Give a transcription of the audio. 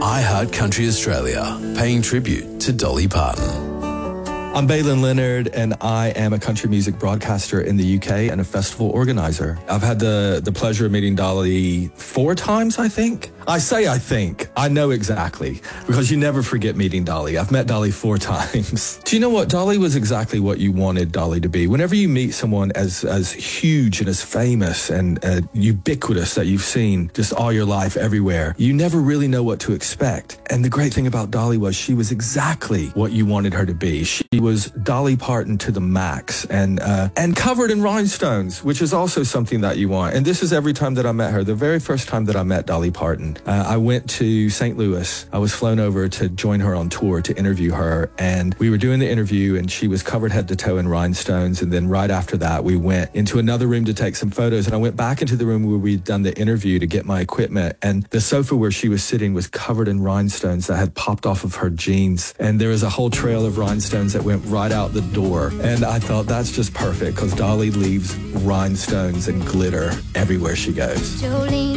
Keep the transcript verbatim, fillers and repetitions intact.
iHeart Country Australia, paying tribute to Dolly Parton. I'm Baylan Leonard, and I am a country music broadcaster in the U K and a festival organizer. I've had the, the pleasure of meeting Dolly four times, I think. I say I think. I know exactly, because you never forget meeting Dolly. I've met Dolly four times. Do you know what? Dolly was exactly what you wanted Dolly to be. Whenever you meet someone as, as huge and as famous and uh, ubiquitous that you've seen just all your life everywhere, you never really know what to expect. And the great thing about Dolly was she was exactly what you wanted her to be. She was Dolly Parton to the max, and uh, and covered in rhinestones, which is also something that you want. And this is every time that I met her. The very first time that I met Dolly Parton, uh, I went to Saint Louis. I was flown over to join her on tour to interview her, and we were doing the interview, and she was covered head to toe in rhinestones. And then right after that, we went into another room to take some photos, and I went back into the room where we'd done the interview to get my equipment, and the sofa where she was sitting was covered in rhinestones that had popped off of her jeans, and there was a whole trail of rhinestones that went right out the door. And I thought, that's just perfect, because Dolly leaves rhinestones and glitter everywhere she goes. Jolene.